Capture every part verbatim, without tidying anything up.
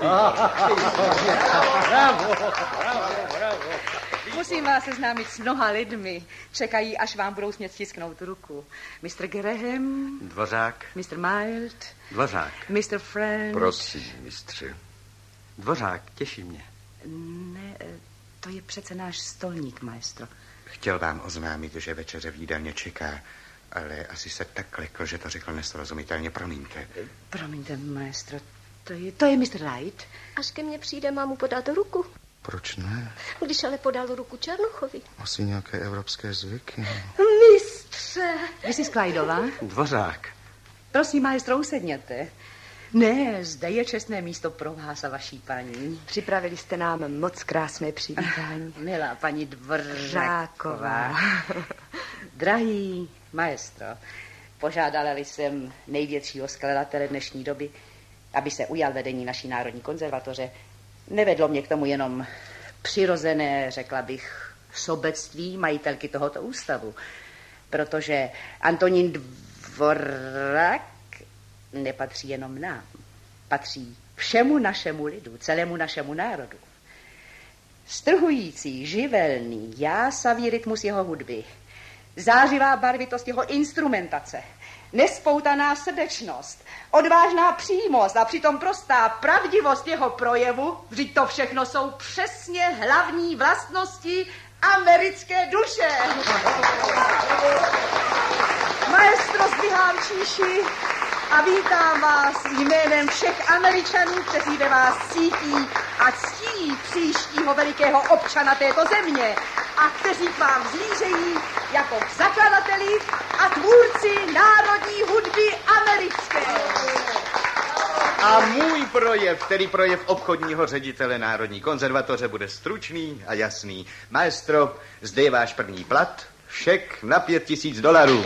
Bravo, bravo, bravo. Musím vás seznámit s mnoha lidmi. Čekají, až vám budou smět stisknout ruku. mister Graham. Dvořák. mister Mild. Dvořák. mister Friend. Prosím, mistře. Dvořák, těší mě. Ne, to je přece náš stolník, maestro. Chtěl vám oznámit, že večeře v jídelně čeká, ale asi se tak lekl, že to řekl nesrozumitelně. Promiňte. Promiňte, maestro, to je, to je mister Wright. Až ke mně přijde, mám mu podat ruku. Proč ne? Když ale podal ruku Černochovi. Asi nějaké evropské zvyky. Mistře! missus Clydová? Dvořák. Prosím, maestro, usedněte. Ne, zde je čestné místo pro vás a vaší paní. Připravili jste nám moc krásné přivítání. Milá paní Dvořáková. Drahý maestro, požádala jsem největšího skladatele dnešní doby, aby se ujal vedení naší Národní konzervatoře. Nevedlo mě k tomu jenom přirozené, řekla bych, sobectví majitelky tohoto ústavu, protože Antonín Dvořák nepatří jenom nám. Patří všemu našemu lidu, celému našemu národu. Strhující, živelný, jásavý rytmus jeho hudby, zářivá barvitost jeho instrumentace, nespoutaná srdečnost, odvážná přímost a přitom prostá pravdivost jeho projevu, vždyť to všechno jsou přesně hlavní vlastnosti americké duše. Maestro, zdvihám číši a vítám vás jménem všech Američanů, kteří ve vás cítí a ctí příštího velikého občana této země a kteří k vám vzlížejí jako k zakladateli a tvůrci národní hudby americké. A můj projev, tedy projev obchodního ředitele Národní konzervatoře, bude stručný a jasný. Maestro, zde je váš první plat, šek na pět tisíc dolarů.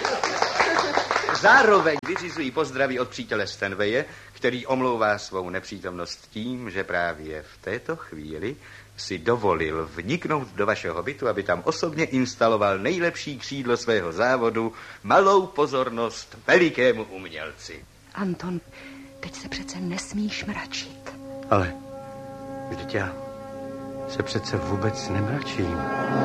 Zároveň vyřizují pozdraví od přítele Stanwaye, který omlouvá svou nepřítomnost tím, že právě v této chvíli si dovolil vniknout do vašeho bytu, aby tam osobně instaloval nejlepší křídlo svého závodu, malou pozornost velikému umělci. Anton, teď se přece nesmíš mračit. Ale vždyť já se přece vůbec nemračím.